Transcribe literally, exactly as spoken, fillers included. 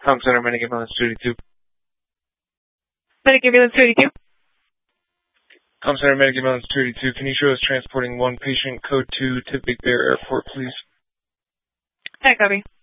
Com Center, Medic Ambulance thirty-two. Medic Ambulance thirty-two. Com Center, Medic Ambulance thirty-two. Can you show us transporting one patient, code two, to Big Bear Airport, please? I copy.